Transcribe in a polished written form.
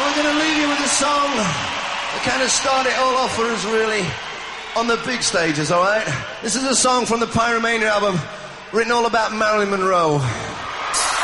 I'm going to leave you with a song that kind of started it all off for us, really, on the big stages, all right? This is a song from the Pyromania album, written all about Marilyn Monroe.